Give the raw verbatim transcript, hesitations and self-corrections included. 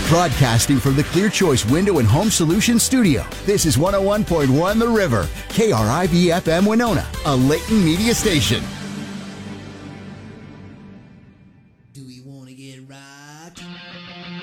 Broadcasting from the Clear Choice Window and Home Solutions Studio, this is one oh one point one The River, K R I V F M Winona, a Layton media station. Do we want to get rocked?